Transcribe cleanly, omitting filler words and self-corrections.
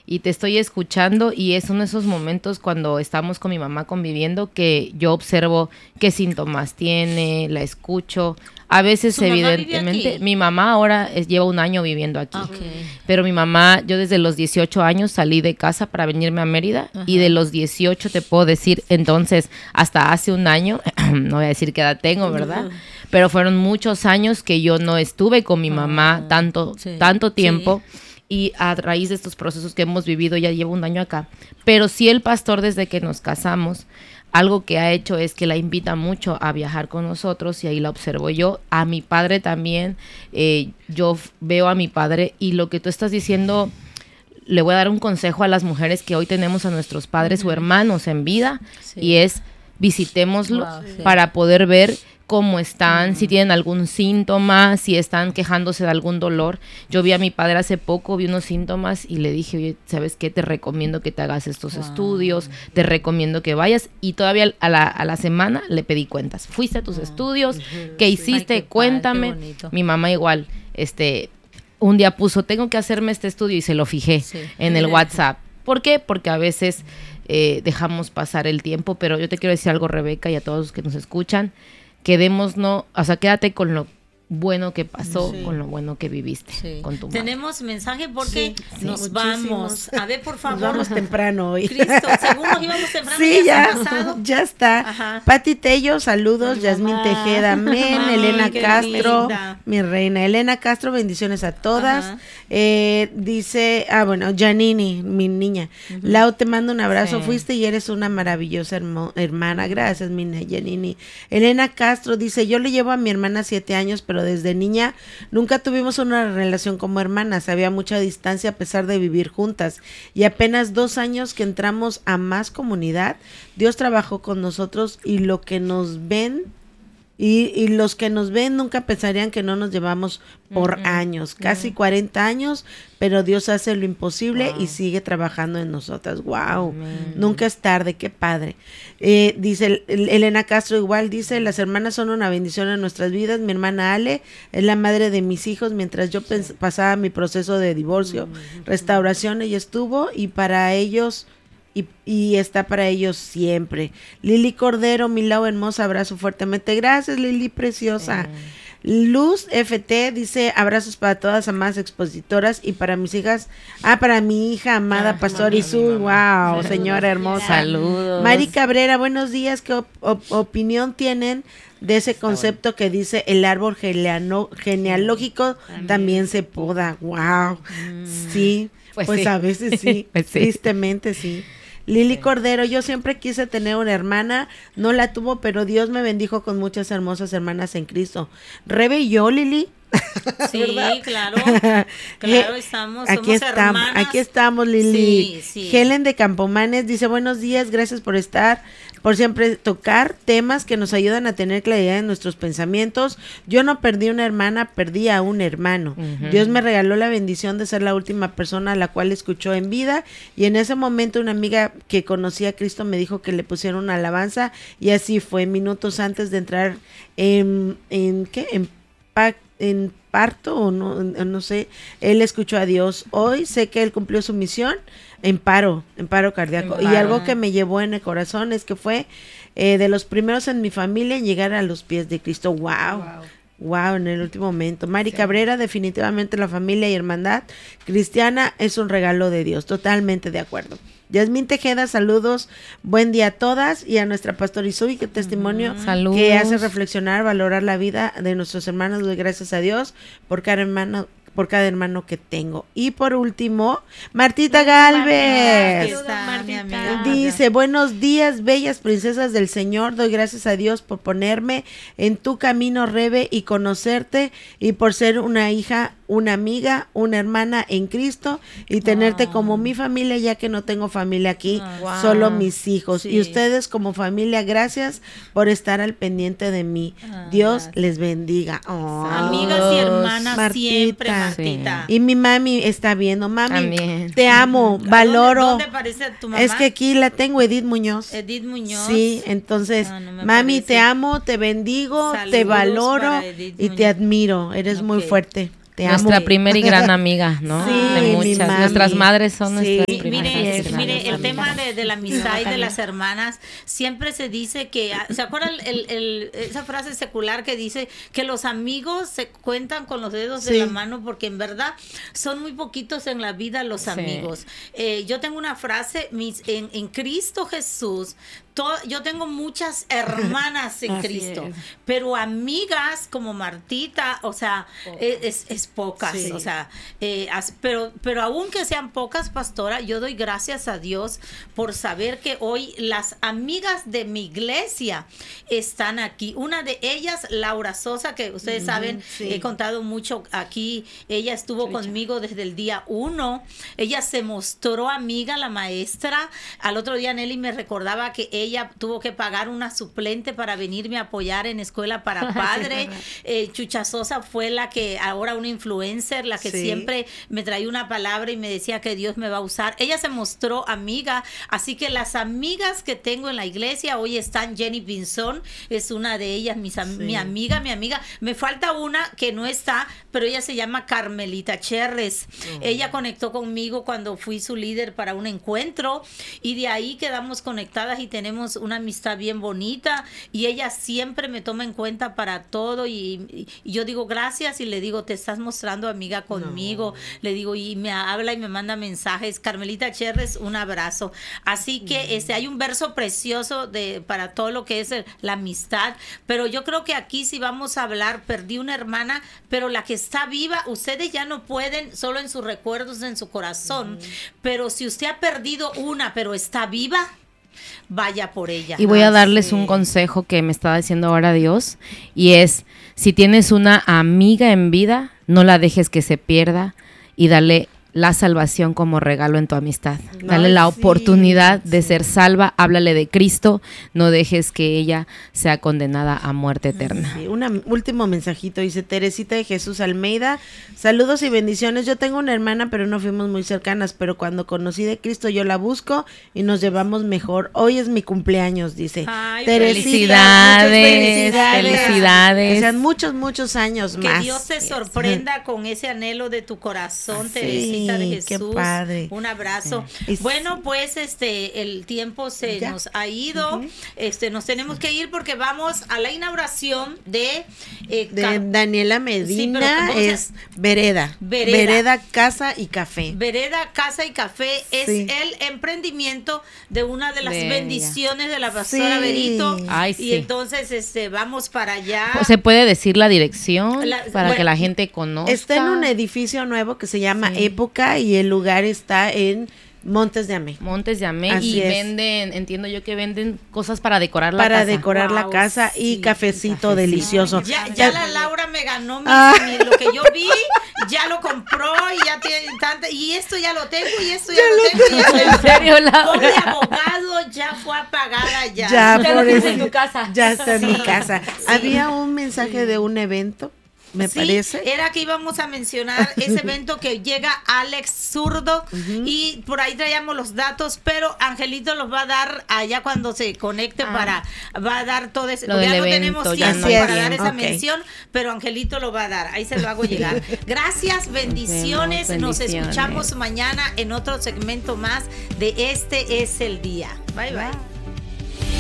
y te estoy escuchando y es uno de esos momentos cuando estamos con mi mamá conviviendo que yo observo qué síntomas tiene, la escucho. A veces, evidentemente, mi mamá ahora lleva un año viviendo aquí. Pero mi mamá, yo desde los 18 años salí de casa para venirme a Mérida. Y de los 18 te puedo decir, entonces, hasta hace un año, no voy a decir qué edad tengo, ¿verdad? Pero fueron muchos años que yo no estuve con mi mamá tanto tiempo. Y a raíz de estos procesos que hemos vivido, ya llevo un año acá. Pero sí el pastor, desde que nos casamos, algo que ha hecho es que la invita mucho a viajar con nosotros y ahí la observo yo. A mi padre también, yo veo a mi padre y lo que tú estás diciendo, le voy a dar un consejo a las mujeres que hoy tenemos a nuestros padres o hermanos en vida y es visitémoslos para poder ver cómo están, si tienen algún síntoma, si están quejándose de algún dolor. Yo vi a mi padre hace poco, vi unos síntomas y le dije, oye, ¿sabes qué? Te recomiendo que te hagas estos estudios, te recomiendo que vayas. Y todavía a la semana le pedí cuentas. ¿Fuiste a tus estudios? ¿Qué hiciste? Ay, Cuéntame. Mi mamá igual, un día puso, tengo que hacerme este estudio y se lo fijé en el WhatsApp. ¿Por qué? Porque a veces dejamos pasar el tiempo, pero yo te quiero decir algo, Rebeca, y a todos los que nos escuchan, quédate con lo bueno que pasó, con lo bueno que viviste con tu madre. Tenemos mensaje porque nos vamos. A ver, por favor. Nos vamos temprano hoy. Cristo, según nos íbamos temprano. Sí, ya está. Ajá. Pati Tello, saludos. Yasmín Tejeda, amén. Elena Castro, mi reina. Elena Castro, bendiciones a todas. Dice, Janini, mi niña. Lau, te mando un abrazo. Fuiste y eres una maravillosa hermana. Gracias, mi Janini. Elena Castro dice, yo le llevo a mi hermana 7 años, pero desde niña nunca tuvimos una relación como hermanas, había mucha distancia a pesar de vivir juntas y apenas 2 años que entramos a más comunidad, Dios trabajó con nosotros y lo que nos ven y los que nos ven nunca pensarían que no nos llevamos por años, casi 40 años, pero Dios hace lo imposible y sigue trabajando en nosotras. Wow, nunca es tarde, qué padre. Dice Elena Castro igual, dice, las hermanas son una bendición en nuestras vidas. Mi hermana Ale es la madre de mis hijos mientras yo pasaba mi proceso de divorcio, restauración, ella estuvo y para ellos y está para ellos siempre. Lili Cordero, mi Lau hermosa, abrazo fuertemente. Gracias, Lili preciosa. Luz FT dice, abrazos para todas amadas expositoras y para mis hijas, para mi hija amada Pastor Isul. Wow, señora hermosa. Saludos. Mari Cabrera, buenos días. ¿Qué opinión tienen de ese concepto que dice el árbol genealógico también se poda? Wow. Sí, pues sí. A veces sí, pues sí. Tristemente sí. Lili Cordero, yo siempre quise tener una hermana, no la tuvo, pero Dios me bendijo con muchas hermosas hermanas en Cristo. Rebe y yo, Lili. Sí, claro, estamos, aquí somos hermanas. Aquí estamos, Lili. Sí. Helen de Campomanes dice, buenos días, gracias por estar, por siempre tocar temas que nos ayudan a tener claridad en nuestros pensamientos. Yo no perdí una hermana, perdí a un hermano. Dios me regaló la bendición de ser la última persona a la cual escuchó en vida, y en ese momento una amiga que conocía a Cristo me dijo que le pusieron una alabanza, y así fue, minutos antes de entrar en parto o no sé, él escuchó a Dios. Hoy sé que él cumplió su misión en paro cardíaco. Y algo que me llevó en el corazón es que fue de los primeros en mi familia en llegar a los pies de Cristo. Wow, en el último momento. Mari Cabrera, definitivamente la familia y hermandad cristiana es un regalo de Dios, totalmente de acuerdo. Yasmín Tejeda, saludos, buen día a todas, y a nuestra pastora Isui, que testimonio que hace reflexionar, valorar la vida de nuestros hermanos. Doy gracias a Dios por cada hermano que tengo. Y por último, Martita Galvez dice, buenos días, bellas princesas del Señor, doy gracias a Dios por ponerme en tu camino, Rebe, y conocerte, y por ser una hija, una amiga, una hermana en Cristo, y tenerte como mi familia, ya que no tengo familia aquí, solo mis hijos. Y ustedes como familia, gracias por estar al pendiente de mí. Dios les bendiga. Amigas y hermanas, Martita, siempre, Martita. Y mi mami está viendo. Mami, también te amo, valoro. ¿Dónde aparece tu mamá? Es que aquí la tengo, Edith Muñoz. Sí, entonces, mami, te amo, te bendigo, te valoro y te admiro. Eres muy fuerte. Te nuestra amo. primera y gran amiga, ¿no? Sí, de muchas. Nuestras madres son nuestras primeras. Mire, el tema de la amistad y de las hermanas, siempre se dice que, ¿se acuerdan esa frase secular que dice que los amigos se cuentan con los dedos de la mano, porque en verdad son muy poquitos en la vida los amigos? Yo tengo una frase, en Cristo Jesús, yo tengo muchas hermanas en Cristo, pero amigas como Martita, o sea, es pocas, o sea, pero aunque sean pocas, pastora, yo doy gracias a Dios por saber que hoy las amigas de mi iglesia están aquí. Una de ellas, Laura Sosa, que ustedes saben, he contado mucho aquí, ella estuvo conmigo desde el día 1, ella se mostró amiga, la maestra. Al otro día Nelly me recordaba que ella tuvo que pagar una suplente para venirme a apoyar en Escuela para Padre. Chucha Sosa fue la que, ahora una influencer, la que siempre me traía una palabra y me decía que Dios me va a usar. Ella se mostró amiga, así que las amigas que tengo en la iglesia hoy están. Jenny Pinzón es una de ellas, mi amiga. Me falta una que no está, pero ella se llama Carmelita Cherres. Ella conectó conmigo cuando fui su líder para un encuentro y de ahí quedamos conectadas y tenemos una amistad bien bonita, y ella siempre me toma en cuenta para todo, y yo digo gracias, y le digo, te estás mostrando amiga conmigo, le digo, y me habla y me manda mensajes. Carmelita Cherres, un abrazo. Así que hay un verso precioso para todo lo que es la amistad, pero yo creo que aquí si vamos a hablar, perdí una hermana, pero la que está viva, ustedes ya no pueden, solo en sus recuerdos, en su corazón, pero si usted ha perdido una, pero está viva, vaya por ella. Y voy a darles un consejo que me estaba diciendo ahora Dios, y es, si tienes una amiga en vida, no la dejes que se pierda y dale la salvación como regalo en tu amistad. Dale la oportunidad de ser salva, háblale de Cristo, no dejes que ella sea condenada a muerte eterna. Un último mensajito, dice Teresita de Jesús Almeida, saludos y bendiciones, yo tengo una hermana pero no fuimos muy cercanas, pero cuando conocí de Cristo yo la busco y nos llevamos mejor, hoy es mi cumpleaños, dice. Ay, Teresita, felicidades. Que sean muchos años más. Que Dios te sorprenda con ese anhelo de tu corazón, Teresita de Jesús. Qué padre. Un abrazo. Bueno, pues el tiempo nos ha ido. Nos tenemos que ir porque vamos a la inauguración de Daniela Medina, es Vereda, Casa y Café. Vereda, Casa y Café es el emprendimiento de una de las bendiciones de la pastora Berito. Ay, y entonces vamos para allá. ¿Se puede decir la dirección para que la gente conozca? Está en un edificio nuevo que se llama Época y el lugar está en Montes de Amé. Así es. Venden, entiendo yo que venden cosas para decorar la casa. Para decorar la casa y cafecito delicioso. Ya la Laura me ganó lo que yo vi, ya lo compró y ya tiene y esto ya lo tengo y esto ya lo tengo. ¿En serio, Laura? Pobre abogado, ya fue apagada ya. Ya lo tienes en tu casa. Ya está en mi casa. Había un mensaje de un evento. Me parece. Era que íbamos a mencionar ese evento que llega Alex Zurdo y por ahí traíamos los datos, pero Angelito los va a dar allá cuando se conecte va a dar todo eso. Ya no tenemos tiempo para dar esa mención, pero Angelito lo va a dar. Ahí se lo hago llegar. Gracias, bendiciones. Nos escuchamos mañana en otro segmento más de Este es el Día. Bye, bye.